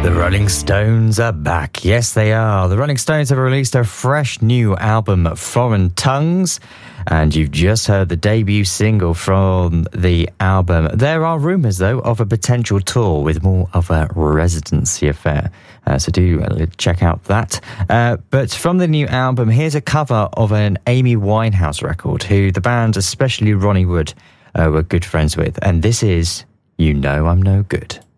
The Rolling Stones are back. Yes, they are. The Rolling Stones have released a fresh new album, Foreign Tongues, and you've just heard the debut single from the album. There are rumours, though, of a potential tour with more of a residency affair. So do check out that. But from the new album, here's a cover of an Amy Winehouse record, who the band, especially Ronnie Wood, were good friends with. And this is You Know I'm No Good.